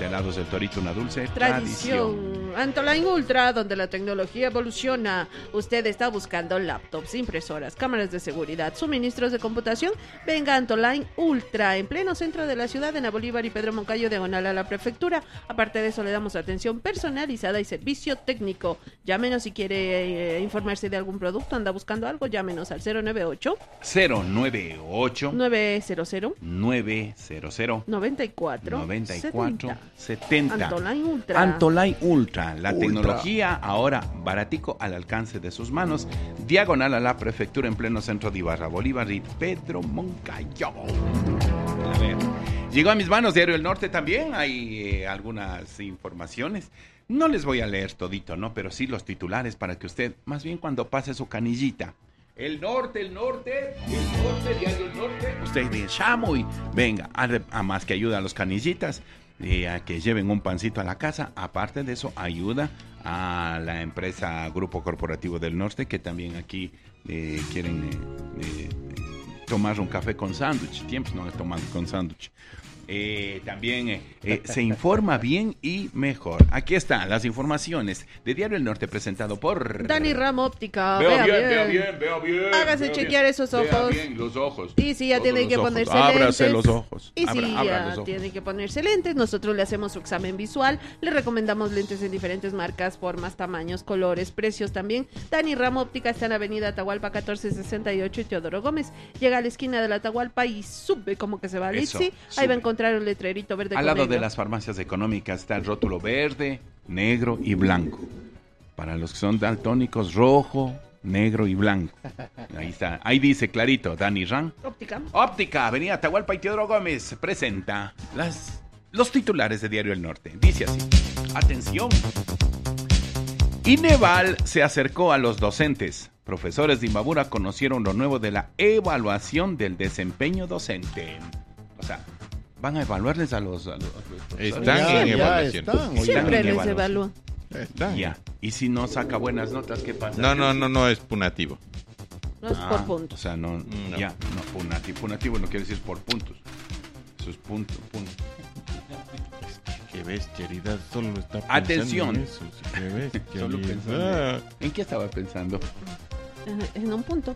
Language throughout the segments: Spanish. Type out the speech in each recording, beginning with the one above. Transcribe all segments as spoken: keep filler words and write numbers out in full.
de helados del Torito, una dulce Tradición. tradición. Antoline Ultra, donde la tecnología evoluciona. Usted está buscando laptops, impresoras, cámaras de seguridad, suministros de computación. Venga a Antoline Ultra, en pleno centro de la ciudad, en la Bolívar y Pedro Moncayo, diagonal a la prefectura. Aparte de eso, le damos atención personalizada y servicio técnico. Llámenos si quiere eh, informarse de algún producto, anda buscando algo, llámenos al cero nueve ocho cero nueve ocho nueve cero cero nueve cero cero noventa y cuatro noventa y cuatro setenta. Antoline Ultra. Antoline Ultra, la Ultra. tecnología ahora baratico al alcance de sus manos, diagonal a la prefectura en pleno centro de Ibarra, Bolívar y Pedro Moncayo. A ver, llegó a mis manos Diario El Norte también, hay eh, algunas informaciones. No les voy a leer todito, ¿no? Pero sí los titulares para que usted, más bien cuando pase su canillita, el norte, el norte, el norte, Diario El Norte, usted dice, chamo, y venga, a, a más que ayuda a los canillitas, y a que lleven un pancito a la casa. Aparte de eso, ayuda a la empresa Grupo Corporativo del Norte, que también aquí eh, quieren eh, eh, tomar un café con sándwich. Tiempos no he tomado con sándwich. Eh, también eh, eh, se informa bien y mejor. Aquí están las informaciones de Diario El Norte, presentado por Dani Ramo Óptica. Veo Vea bien, bien, veo bien, veo bien. Hágase veo chequear bien. esos Vea ojos. bien los ojos. Y si ya Todos tiene los que ojos. ponerse Ábrase lentes. los ojos. Y Abra- si abra ya los ojos. tiene que ponerse lentes, nosotros le hacemos su examen visual. Le recomendamos lentes en diferentes marcas, formas, tamaños, colores, precios también. Dani Ramo Óptica está en la avenida Atahualpa catorce sesenta y ocho y Teodoro Gómez. Llega a la esquina de la Atahualpa y sube como que se va a Eso, Litsi. Ahí sube. va a encontrar un letrerito verde Al con lado negro. de las farmacias económicas está el rótulo verde, negro y blanco. Para los que son daltónicos, rojo, negro y blanco. Ahí está. Ahí dice clarito, Dani Ran. Óptica. Óptica, Avenida Atahualpa y Teodoro Gómez presenta las, los titulares de Diario El Norte. Dice así. Atención. Ineval se acercó a los docentes. Profesores de Imbabura conocieron lo nuevo de la evaluación del desempeño docente. O sea, van a evaluarles a los... A los, a los profesores. Están Ya, en ya evaluación. están, oye. Siempre en les evaluación. evalúa. Están. Ya. Y si no saca buenas notas, ¿qué pasa? No, no, no, no es punativo. No es Ah, por puntos. O sea, no, No. ya, no, punativo. Punativo no quiere decir por puntos. Eso es punto, punto. Qué bestialidad, solo está pensando Atención. en eso, sí, qué bestialidad. Solo pensando. ¿En qué estaba pensando? Eh, En un punto.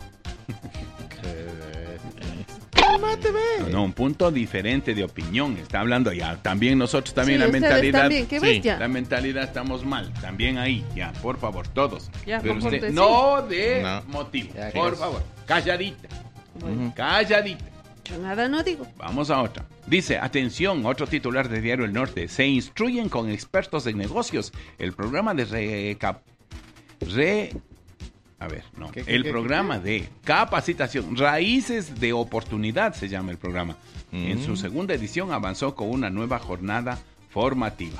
No, no, un punto diferente de opinión. Está hablando ya. También nosotros, también Sí, la ustedes mentalidad. también, qué Sí, bestia. la mentalidad estamos mal. También ahí, ya, por favor, todos. Ya, Pero mejor usted, decir. no de No. motivo. Ya, por ¿qué? favor, calladita. Bueno, Calladita. yo nada no digo. Vamos a otra. Dice, atención, otro titular de Diario El Norte. Se instruyen con expertos en negocios. El programa de recap... Re... A ver, no. ¿Qué, qué, el qué, programa de capacitación, Raíces de Oportunidad se llama el programa. En Mm. su segunda edición avanzó con una nueva jornada formativa.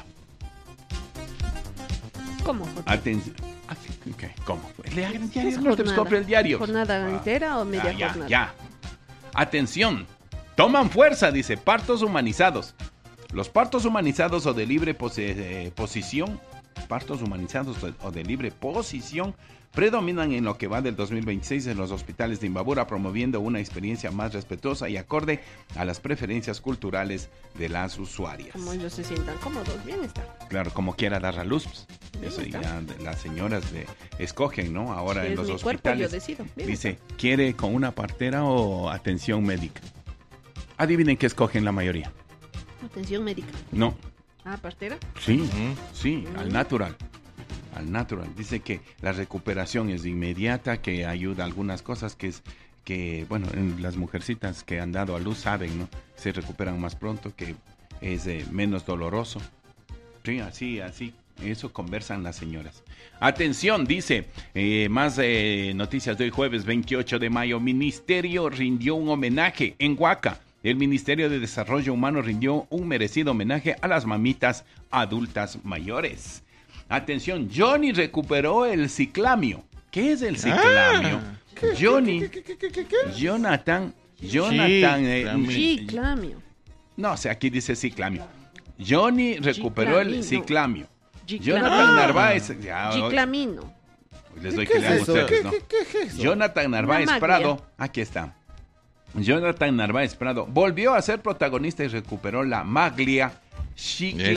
¿Cómo? Atención. Ah, ok, ¿cómo? Lea el ¿Qué diario es El Norte, pues, jornada? compre el diario. ¿Jornada Ah, entera o media ya, ya, jornada? ya. Atención. Toman fuerza, dice, partos humanizados. Los partos humanizados o de libre pose- eh, posición, partos humanizados o de libre posición, predominan en lo que va del dos mil veintiséis en los hospitales de Imbabura, promoviendo una experiencia más respetuosa y acorde a las preferencias culturales de las usuarias. Como ellos se sientan cómodos, bien está. Claro, como quiera dar a luz. pues. Bien Eso está. ya las señoras de, escogen, ¿no? Ahora Si en es los mi cuerpo, yo hospitales. decido. Bien Dice, ¿quiere con una partera o atención médica? Adivinen qué escogen la mayoría. está. Atención médica. No, Ah, partera. sí, Mm. sí, al natural. Al natural. Dice que la recuperación es inmediata, que ayuda a algunas cosas que es que, bueno, en las mujercitas que han dado a luz saben, ¿no? Se recuperan más pronto, que es eh, menos doloroso. Sí, así, así. Eso conversan las señoras. Atención, dice, eh, más eh, noticias de hoy jueves veintiocho de mayo. Ministerio rindió un homenaje en Huaca. El Ministerio de Desarrollo Humano rindió un merecido homenaje a las mamitas adultas mayores. Atención, Johnny recuperó el ciclamio. ¿Qué es el ciclamio? Johnny, Jonathan, Jonathan, eh, Ciclamio. Giclamio. no, o sea, aquí dice ciclamio. Johnny recuperó el Giclamino. ciclamio. Giclamino. Jonathan Narváez, ya, hoy- Giclamino. les doy ¿Qué que es lean eso? ustedes, ¿Qué, ¿no? qué, qué es eso? Jonathan Narváez maglia. Prado, aquí está. Jonathan Narváez Prado volvió a ser protagonista y recuperó la maglia Chicla.